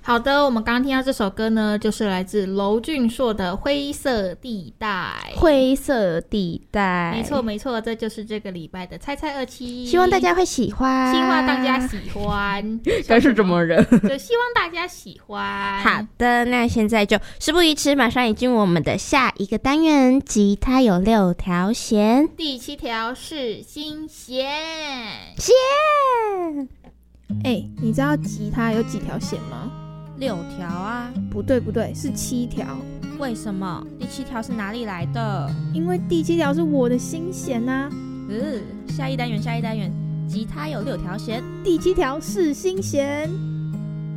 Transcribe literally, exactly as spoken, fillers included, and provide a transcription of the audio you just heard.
好的，我们刚刚听到这首歌呢，就是来自娄俊硕的《灰色地带》。 灰色地带， 没错没错，这就是这个礼拜的猜猜二七， 希望大家会喜欢， 希望大家喜欢， 该是这么人， 就希望大家喜欢。 好的，那现在就事不宜迟，马上进入我们的下一个单元。吉他有六条弦， 第七条是心弦。 弦， 哎、欸，你知道吉他有几条弦吗？ 六条啊。 不对不对，是七条。 为什么？第七条是哪里来的？ 因为第七条是我的心弦啊。 嗯，下一单元下一单元，吉他有六条弦， 第七条是心弦。